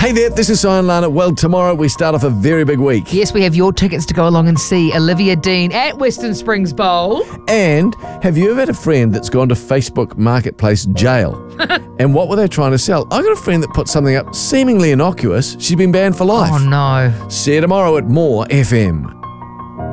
Hey there, this is Sion Lana. Well, tomorrow we start off a very big week. Yes, we have your tickets to go along and see Olivia Dean at Western Springs Bowl. And have you ever had a friend that's gone to Facebook Marketplace jail? And what were they trying to sell? I got a friend that put something up seemingly innocuous. She's been banned for life. Oh, no. See you tomorrow at More FM.